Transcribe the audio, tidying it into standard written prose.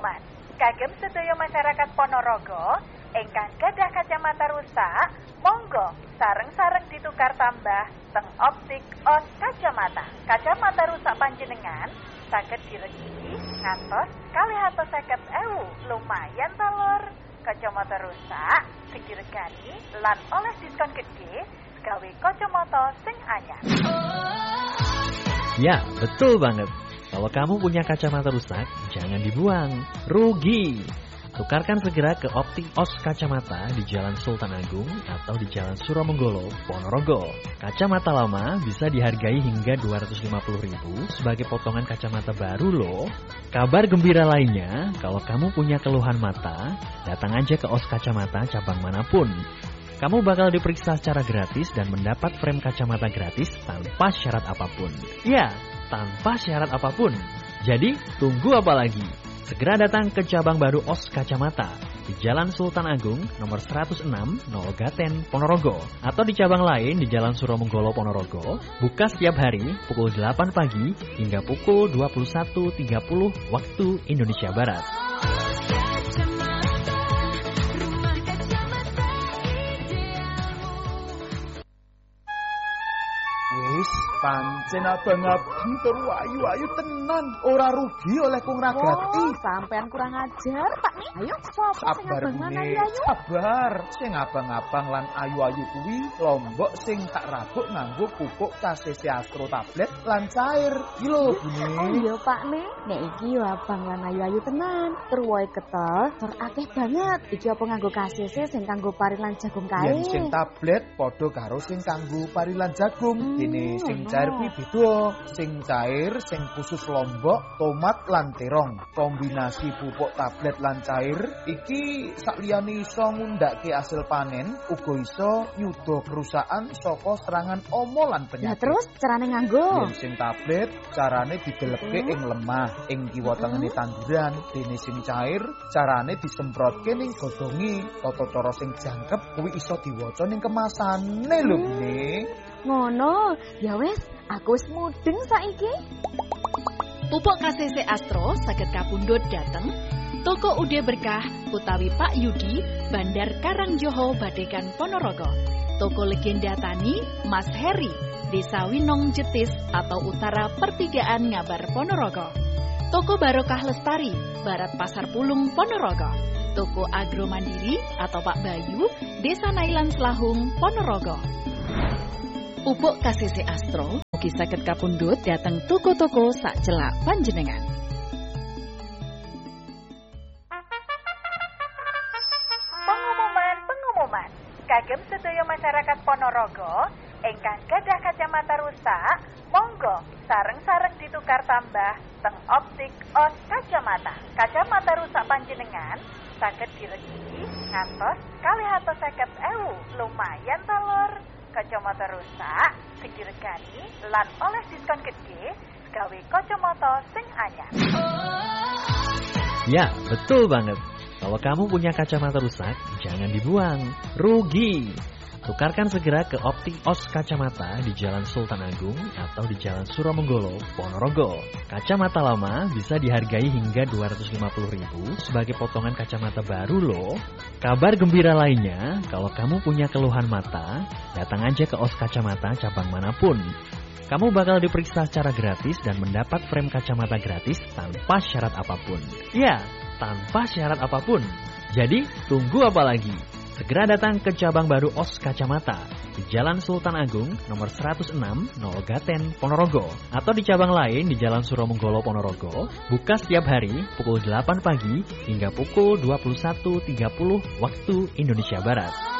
Pengumuman kagem sedaya masyarakat Ponorogo ingkang gadah kacamata rusak, monggo sareng-sareng ditukar tambah teng optik os kacamata. Kacamata rusak panjenengan saged diregi ngantos 250.000. Lumayan ta lur. Kacamata rusak sing diregani lan oleh diskon gede gawe kacamata sing anyar. Ya, betul banget. Kalau kamu punya kacamata rusak, jangan dibuang. Rugi. Tukarkan segera ke Optik Os Kacamata di Jalan Sultan Agung atau di Jalan Suromenggolo, Ponorogo. Kacamata lama bisa dihargai hingga 250.000 sebagai potongan kacamata baru loh. Kabar gembira lainnya, kalau kamu punya keluhan mata, datang aja ke Os Kacamata cabang manapun. Kamu bakal diperiksa secara gratis dan mendapat frame kacamata gratis tanpa syarat apapun. Ya, tanpa syarat apapun. Jadi, tunggu apa lagi? Segera datang ke cabang baru Os Kacamata di Jalan Sultan Agung nomor 106 Nolgaten, Ponorogo. Atau di cabang lain di Jalan Suromenggolo, Ponorogo. Buka setiap hari pukul 8 pagi hingga pukul 21.30 waktu Indonesia Barat. Pancen abang-abang tur ayu-ayu tenan, ora rugi oleh kung ragati. Oh, sampean kurang ajar, Pak nih. Ayo, sapa sing abangan ayu-ayu? Sabar, sing abang-abang lan ayu-ayu kuwi lombok sing tak rabuk nganggo pupuk KCC Astro tablet lan cair. Iki lho, Bune. Oh iya, Pak nih. Nek iki yo abang lan ayu-ayu tenan. Tur woe ketel, tur akeh banget. Iki apa nganggo KCC sing kanggo pari lan jagung kae. Yen sing tablet padha karo sing kanggo pari lan jagung. Dene sing cair kuwi beda. Sing cair sing khusus lombok, tomat lan terong. Kombinasi pupuk tablet lan cair iki sakliyane iso ngundhakke hasil panen, uga iso nyuda kerusakan saka serangan omo lan penyakit. Lah terus carane nganggo? Yen sing tablet carane dideleke ing lemah, ing kiwa tengene tanduran. Dene sing cair carane disemprotke ning godhonge. Tata cara sing jangkep kuwi iso diwaca ning kemasane lho, Bune. Ngono, ya wis, aku wis mudeng saiki. Pupuk KCC Astro saged kapundhut dhateng Toko Ude Berkah utawi Pak Yudi, Bandar Karangjoho, Badegan, Ponorogo. Toko Legenda Tani Mas Heri, Desa Winong Jetis atau Utara Pertigaan Ngabar, Ponorogo. Toko Barokah Lestari, Barat Pasar Pulung, Ponorogo. Toko Agro Mandiri atau Pak Bayu, Desa Nailan Selahung, Ponorogo. Pupuk KCC Astro ugi saged kapundhut dhateng toko-toko sak celak panjenengan. Pengumuman kagem sedaya masyarakat Ponorogo ingkang gadah kacamata rusak, monggo sareng-sareng ditukar tambah teng optik os kacamata. Kacamata rusak panjenengan saged diregi ngantos 250.000. Lumayan ta lur. Kacamata rusak sing diregani lan oleh diskon gede gawe kacamata sing anyar. Ya, betul banget. Kalau kamu punya kacamata rusak, jangan dibuang. Rugi. Tukarkan segera ke Optik Os Kacamata di Jalan Sultan Agung atau di Jalan Suromenggolo, Ponorogo. Kacamata lama bisa dihargai hingga 250.000 sebagai potongan kacamata baru loh. Kabar gembira lainnya, kalau kamu punya keluhan mata, datang aja ke Os Kacamata cabang manapun. Kamu bakal diperiksa secara gratis dan mendapat frame kacamata gratis tanpa syarat apapun. Ya, tanpa syarat apapun. Jadi, tunggu apa lagi? Segera datang ke cabang baru Os Kacamata di Jalan Sultan Agung nomor 106 Nolgaten, Ponorogo. Atau di cabang lain di Jalan Suromenggolo, Ponorogo. Buka setiap hari pukul 8 pagi hingga pukul 21.30 waktu Indonesia Barat.